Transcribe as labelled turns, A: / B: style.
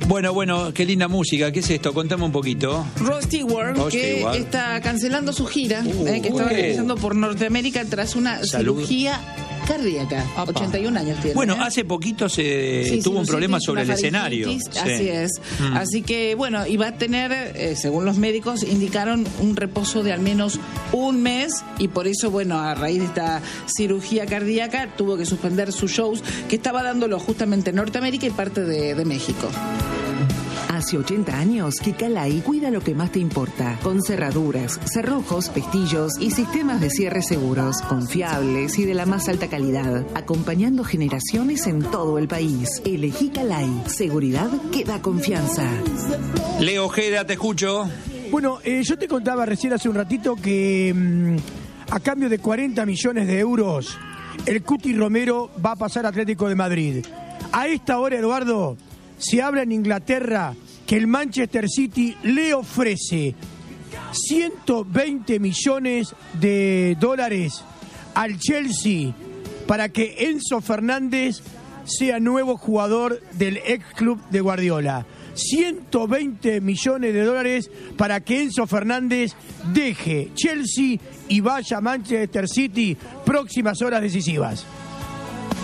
A: Bueno, qué linda música. ¿Qué es esto? Contame un poquito.
B: Rod Stewart, está cancelando su gira, que estaba realizando por Norteamérica tras una cirugía cardíaca. Apa. 81 años tiene.
A: Bueno, hace poquito tuvo un problema sobre el escenario.
B: Así es. Así que, bueno, iba a tener, según los médicos, indicaron un reposo de al menos un mes, y por eso, bueno, a raíz de esta cirugía cardíaca, tuvo que suspender sus shows, que estaba dándolo justamente en Norteamérica y parte de México.
C: Hace 80 años que Calai cuida lo que más te importa, con cerraduras, cerrojos, pestillos y sistemas de cierre seguros, confiables y de la más alta calidad, acompañando generaciones en todo el país. Elegí Calai, seguridad que da confianza.
A: Leo Ojeda, te escucho.
D: Bueno, yo te contaba recién hace un ratito que a cambio de 40 millones de euros, el Cuti Romero va a pasar a Atlético de Madrid. A esta hora, Eduardo, se habla en Inglaterra que el Manchester City le ofrece 120 millones de dólares al Chelsea para que Enzo Fernández sea nuevo jugador del ex club de Guardiola. 120 millones de dólares para que Enzo Fernández deje Chelsea y vaya a Manchester City, próximas horas decisivas.